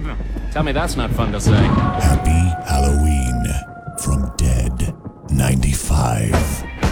Tell me that's not fun to say. Happy Halloween from Dead 95.